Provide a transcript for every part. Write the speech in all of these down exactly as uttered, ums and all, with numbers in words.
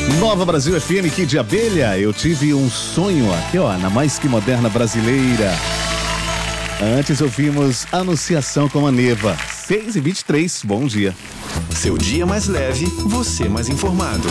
Nova Brasil F M, Kid de Abelha. Eu tive um sonho aqui, ó, na mais que moderna brasileira. Antes ouvimos Anunciação com a Neva. seis e vinte e três, bom dia. Seu dia mais leve, você mais informado.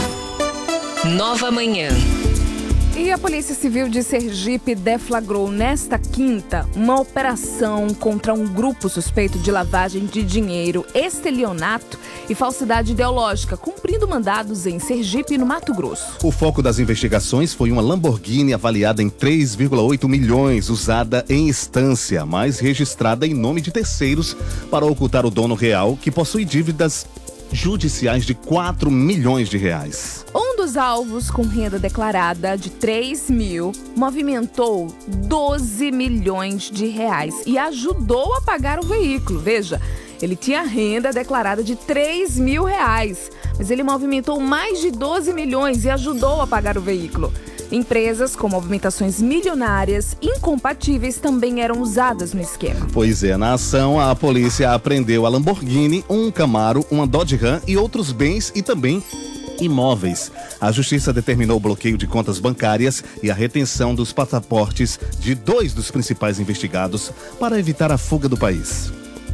Nova Manhã. E a Polícia Civil de Sergipe deflagrou nesta quinta uma operação contra um grupo suspeito de lavagem de dinheiro, estelionato e falsidade ideológica, cumprindo mandados em Sergipe e no Mato Grosso. O foco das investigações foi uma Lamborghini avaliada em três vírgula oito milhões, usada em instância, mas registrada em nome de terceiros para ocultar o dono real, que possui dívidas judiciais de quatro milhões de reais. Um dos alvos, com renda declarada de três mil, movimentou doze milhões de reais e ajudou a pagar o veículo. Veja, ele tinha renda declarada de três mil reais, mas ele movimentou mais de doze milhões e ajudou a pagar o veículo. Empresas com movimentações milionárias incompatíveis também eram usadas no esquema. Pois é, na ação a polícia apreendeu a Lamborghini, um Camaro, uma Dodge Ram e outros bens e também imóveis. A justiça determinou o bloqueio de contas bancárias e a retenção dos passaportes de dois dos principais investigados para evitar a fuga do país.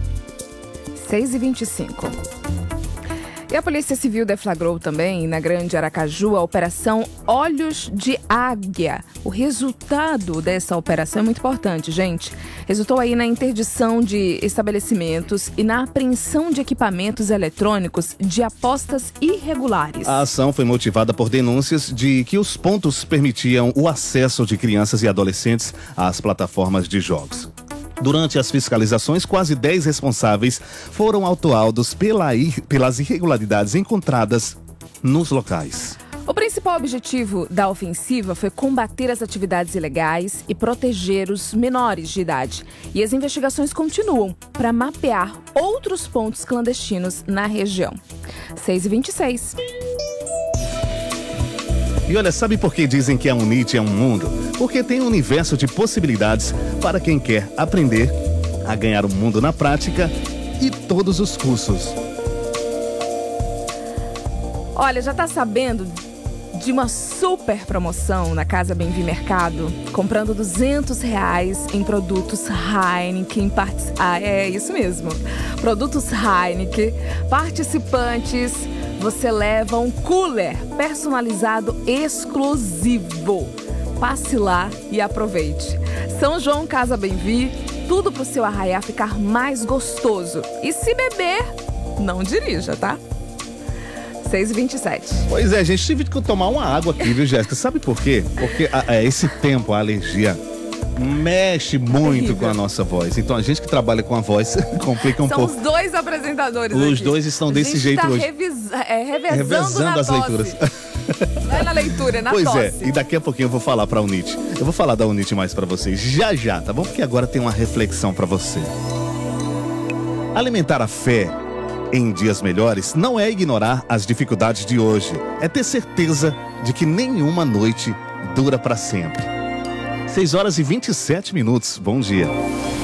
seis e vinte e cinco. E a Polícia Civil deflagrou também, na Grande Aracaju, a Operação Olhos de Águia. O resultado dessa operação é muito importante, gente. Resultou aí na interdição de estabelecimentos e na apreensão de equipamentos eletrônicos de apostas irregulares. A ação foi motivada por denúncias de que os pontos permitiam o acesso de crianças e adolescentes às plataformas de jogos. Durante as fiscalizações, quase dez responsáveis foram autuados pela, pelas irregularidades encontradas nos locais. O principal objetivo da ofensiva foi combater as atividades ilegais e proteger os menores de idade. E as investigações continuam para mapear outros pontos clandestinos na região. seis e vinte e seis. E olha, sabe por que dizem que a Unite é um mundo? Porque tem um universo de possibilidades para quem quer aprender a ganhar o mundo na prática e todos os cursos. Olha, já tá sabendo de uma super promoção na Casa Bem-Vi Mercado? Comprando duzentos reais em produtos Heineken. Part... Ah, é isso mesmo. Produtos Heineken. Participantes... Você leva um cooler personalizado exclusivo. Passe lá e aproveite. São João Casa Bem-Vi, tudo pro seu arraiá ficar mais gostoso. E se beber, não dirija, tá? seis e vinte e sete. Pois é, gente, tive que tomar uma água aqui, viu, Jéssica? Sabe por quê? Porque a, a, esse tempo, a alergia mexe muito é com a nossa voz. Então a gente que trabalha com a voz complica um São pouco. São os dois apresentadores Os aqui. dois estão desse jeito tá hoje. Revis... É, revezando, revezando na as tosse. leituras. Não é na leitura, é na pois tosse. Pois é, e daqui a pouquinho eu vou falar pra Unite. Eu vou falar da Unite mais pra vocês já já, tá bom? Porque agora tem uma reflexão pra você. Alimentar a fé em dias melhores não é ignorar as dificuldades de hoje. É ter certeza de que nenhuma noite dura pra sempre. seis horas e vinte e sete minutos. Bom dia.